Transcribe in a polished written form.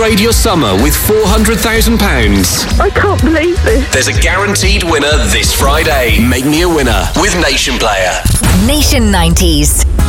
upgrade your summer with £400,000. I can't believe this. There's a guaranteed winner this Friday. Make me a winner with Nation Player. Nation 90s.